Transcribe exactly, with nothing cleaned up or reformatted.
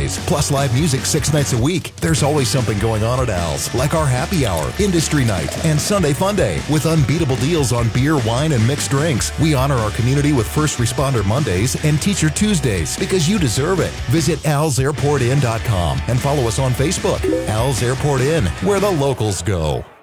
Tuesdays, plus live music six nights a week. There's always something going on at Al's, like our happy hour, industry night, and Sunday Fun Day with unbeatable deals on beer, wine, and mixed drinks. We honor our community with First Responder Mondays and Teacher Tuesdays because you deserve it. Visit als airport inn dot com and follow us on Facebook. Al's Airport Inn, where the locals go.